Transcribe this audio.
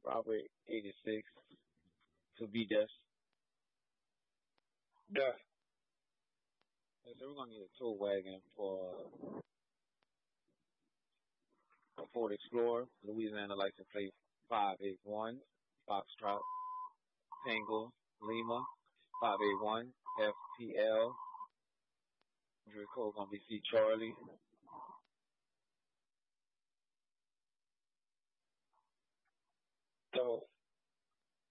Robert 86 to be deaf. Yeah. So we're gonna get a tow wagon for a Ford Explorer, Louisiana license plate 581, Foxtrot, Tango, Lima, 581, FPL. Your code gonna be C Charlie. So